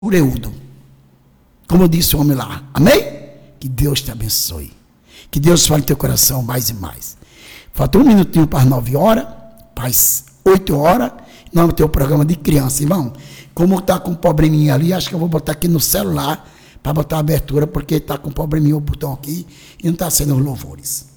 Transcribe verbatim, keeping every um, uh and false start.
oreudo. Como disse o homem lá. Amém? Que Deus te abençoe. Que Deus fale em teu coração mais e mais. Falta um minutinho para as nove horas, para as oito horas. Nós vamos ter o programa de criança, irmão. Como está com um probleminha ali, acho que eu vou botar aqui no celular para botar a abertura, porque está com um probleminha o botão aqui e não está sendo os louvores.